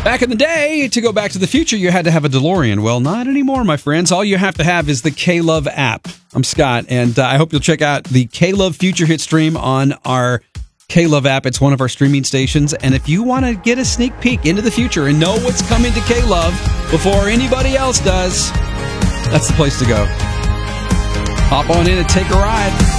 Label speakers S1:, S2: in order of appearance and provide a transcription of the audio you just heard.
S1: Back in the day, to go back to the future, you had to have a DeLorean. Well, not anymore, my friends. All you have to have is the K-Love app. I'm Scott, and I hope you'll check out the K-Love Future Hit stream on our K-Love app. It's one of our streaming stations. And if you want to get a sneak peek into the future and know what's coming to K-Love before anybody else does, that's the place to go. Hop on in and take a ride.